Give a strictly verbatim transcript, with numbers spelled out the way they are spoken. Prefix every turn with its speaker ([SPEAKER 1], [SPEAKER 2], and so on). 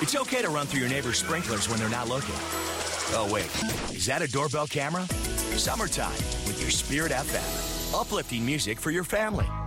[SPEAKER 1] It's okay to run through your neighbor's sprinklers when they're not looking. Oh, wait. Is that a doorbell camera? Summertime with your Spirit F M. Uplifting music for your family.